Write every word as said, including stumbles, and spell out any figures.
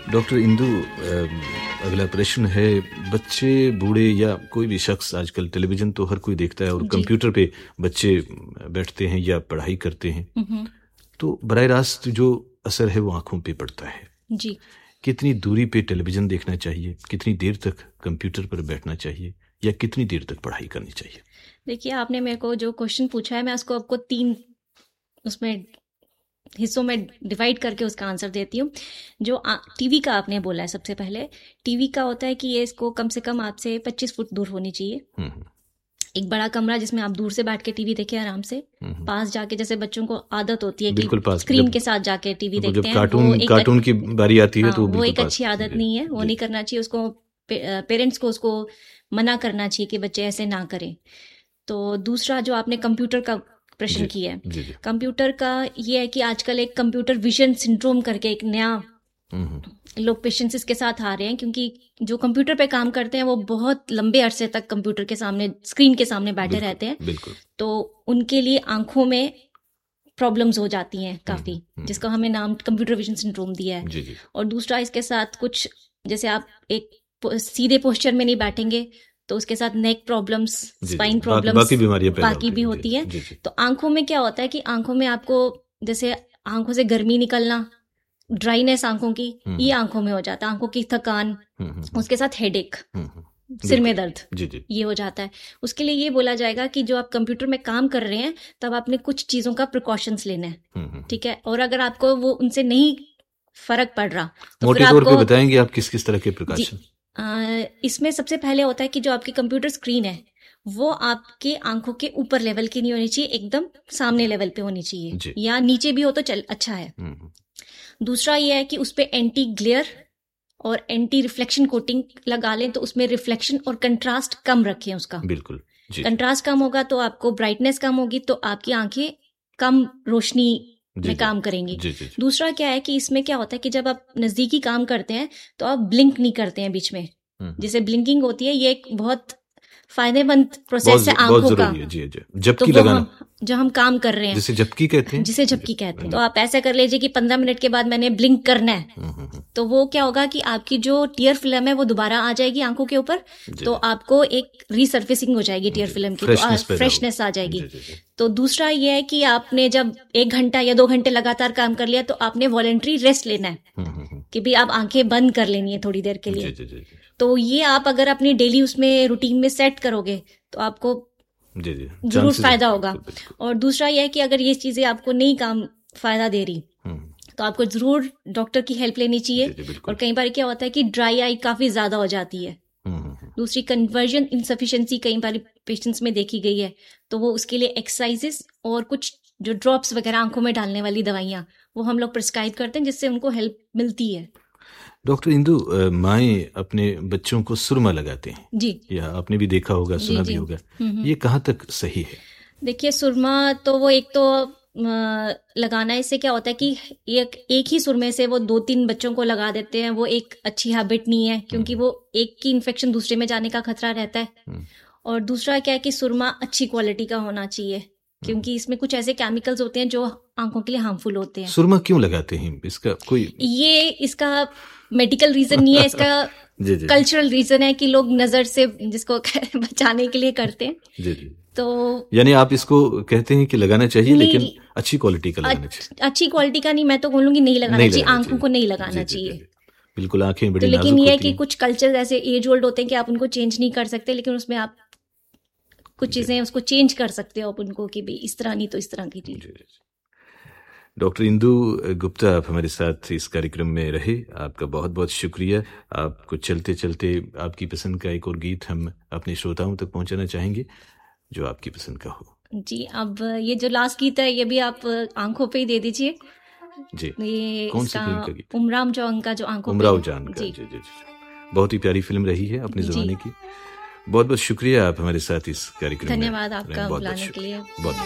Doctor Indu, अगला प्रश्न है, बच्चे बूढ़े या कोई भी शख्स, आजकल टेलीविजन तो हर कोई देखता है और कंप्यूटर पे बच्चे बैठते हैं या पढ़ाई करते हैं, तो बराह रास्त जो असर है वो आंखों पे पड़ता है जी। कितनी दूरी पे टेलीविजन देखना चाहिए, कितनी देर तक कंप्यूटर पर बैठना चाहिए या कितनी देर तक पढ़ाई करनी चाहिए? देखिए, आपने मेरे को जो क्वेश्चन पूछा है मैं उसको आपको तीन उसमें हिस्सों में डिवाइड करके उसका आंसर देती हूँ। जो टीवी का आपने बोला है, सबसे पहले टीवी का होता है कि ये इसको कम से कम आपसे पच्चीस फुट दूर होनी चाहिए। एक बड़ा कमरा जिसमें आप दूर से बैठ के टीवी देखें आराम से, पास जाके, जैसे बच्चों को आदत होती है कि स्क्रीन के साथ जाके टीवी देखते हैं, कार्टून, वो कार्टून की बारी आती है, तो वो एक अच्छी आदत नहीं है, वो नहीं करना चाहिए। उसको पेरेंट्स को उसको मना करना चाहिए कि बच्चे ऐसे ना करें। तो दूसरा जो आपने कंप्यूटर का प्रश्न किया है, कंप्यूटर का ये है कि आजकल एक कंप्यूटर विजन सिंड्रोम करके एक नया लोग पेशेंसेस के साथ आ रहे हैं, क्योंकि जो कंप्यूटर पे काम करते हैं वो बहुत लंबे अरसे तक कंप्यूटर के सामने, स्क्रीन के सामने बैठे रहते हैं, तो उनके लिए आंखों में प्रॉब्लम्स हो जाती हैं काफी, जिसका हमें नाम कंप्यूटर विजन सिंड्रोम दिया है। और दूसरा इसके साथ कुछ, जैसे आप एक सीधे पोस्चर में नहीं बैठेंगे तो उसके साथ नेक प्रॉब्लम्स, स्पाइन प्रॉब्लम्स, बाकी बीमारियां बाकी भी होती है। तो आंखों में क्या होता है कि आंखों में आपको, जैसे आंखों से गर्मी निकलना, ड्राइनेस आंखों की, ये आंखों में हो जाता है, आंखों की थकान, उसके साथ हेडेक, सिर में दर्द, जी जी। ये हो जाता है। उसके लिए ये बोला जाएगा कि जो आप कंप्यूटर में काम कर रहे हैं तब आपने कुछ चीजों का प्रिकॉशंस लेना है, ठीक है। और अगर आपको वो उनसे नहीं फर्क पड़ रहा तो मोटे तौर पे बताएंगे आप किस किस तरह के प्रिकॉशन? इसमें सबसे पहले होता है कि जो आपकी कंप्यूटर स्क्रीन है वो आपके आंखों के ऊपर लेवल की नहीं होनी चाहिए, एकदम सामने लेवल पे होनी चाहिए, या नीचे भी हो तो चल अच्छा है। दूसरा ये है कि उस पे एंटी ग्लेयर और एंटी रिफ्लेक्शन कोटिंग लगा लें, तो उसमें रिफ्लेक्शन और कंट्रास्ट कम रखें उसका। बिल्कुल, कंट्रास्ट कम होगा तो आपको ब्राइटनेस कम होगी, तो आपकी आंखें कम रोशनी में काम करेंगी। जी, जी, जी। दूसरा क्या है कि इसमें क्या होता है कि जब आप नजदीकी काम करते हैं तो आप ब्लिंक नहीं करते हैं बीच में, जैसे ब्लिंकिंग होती है, ये एक बहुत फायदेमंद प्रोसेस है आंखों का। जी, जी। झपकी तो लगाना, जो हम काम कर रहे हैं जिसे झपकी कहते हैं, जिसे झपकी कहते हैं, तो आप ऐसा कर लीजिए कि पंद्रह मिनट के बाद मैंने ब्लिंक करना है, तो वो क्या होगा कि आपकी जो टीयर फिल्म है वो दोबारा आ जाएगी आंखों के ऊपर, तो आपको एक रीसर्फेसिंग हो जाएगी टीयर फिल्म की, तो फ्रेशनेस आ जाएगी। तो दूसरा ये है कि आपने जब एक घंटा या दो घंटे लगातार काम कर लिया तो आपने वॉलंटरी रेस्ट लेना है, कि भी आप आंखें बंद कर लेनी है थोड़ी देर के लिए। तो ये आप अगर अपनी डेली उसमें रूटीन में सेट करोगे तो आपको जी जी जरूर फायदा होगा। और दूसरा यह है कि अगर ये चीजें आपको नहीं काम फायदा दे रही तो आपको जरूर डॉक्टर की हेल्प लेनी चाहिए। और कई बार क्या होता है कि ड्राई आई काफी ज्यादा हो जाती है। दूसरी कन्वर्जन इनसफिशिएंसी कई बार पेशेंट्स में देखी गई है, तो वो उसके लिए एक्सरसाइजेस और कुछ जो ड्रॉप्स वगैरह आंखों में डालने वाली दवाइयां वो हम लोग प्रिस्क्राइब करते हैं, जिससे उनको हेल्प मिलती है। डॉक्टर इंदु, माएँ अपने बच्चों को सुरमा लगाते हैं जी, या आपने भी देखा होगा, सुना भी होगा, ये कहाँ तक सही है? देखिए, सुरमा तो वो एक तो लगाना, इससे क्या होता है कि एक एक ही सुरमे से वो दो तीन बच्चों को लगा देते हैं, वो एक अच्छी हैबिट नहीं है, क्योंकि वो एक की इन्फेक्शन दूसरे में जाने का खतरा रहता है। और दूसरा क्या है कि सुरमा अच्छी क्वालिटी का होना चाहिए, क्योंकि इसमें कुछ ऐसे केमिकल्स होते हैं जो आंखों के लिए हार्मफुल होते हैं। सुरमा क्यों लगाते हैं? इसका कोई ये इसका मेडिकल रीजन नहीं है, इसका कल्चरल रीजन है कि लोग नजर से जिसको बचाने के लिए करते हैं। जी जी। तो यानी आप इसको कहते हैं कि लगाना चाहिए, लेकिन अच्छी क्वालिटी का लगाना चाहिए। अच्छी क्वालिटी का नहीं, मैं तो बोलूंगी नहीं लगाना चाहिए, आंखों को नहीं लगाना चाहिए। बिल्कुल, आंखें बड़ी तो लेकिन ये है कि कुछ कल्चर ऐसे एज ओल्ड होते हैं कि आप उनको चेंज नहीं कर सकते, लेकिन उसमें आप कुछ चीजें उसको चेंज कर सकते हो आप उनको, कि भाई इस तरह नहीं तो इस तरह कीजिए। डॉक्टर इंदु गुप्ता, आप हमारे साथ इस कार्यक्रम में रहे, आपका बहुत बहुत शुक्रिया। आपको चलते चलते आपकी पसंद का एक और गीत हम अपने श्रोताओं तक पहुंचाना चाहेंगे, जो आपकी पसंद का हो। जी, अब ये जो लास्ट गीत है ये भी आप आंखों पे ही दे दीजिए। जी, ये कौन सी फिल्म का गीत? उमराव जान का, जो आंखों पे। उमराव जान का, जी जी जी। बहुत ही प्यारी फिल्म रही है अपने जमाने की। बहुत बहुत शुक्रिया आप हमारे साथ इस कार्यक्रम में। धन्यवाद आपका बुलाने के लिए। बहुत